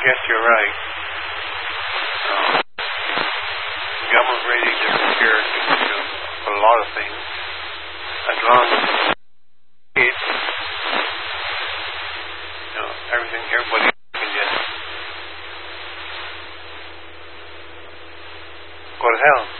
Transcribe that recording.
Yes, you're right. Government really doesn't care for a lot of things. As long as it's, everybody can just go to hell.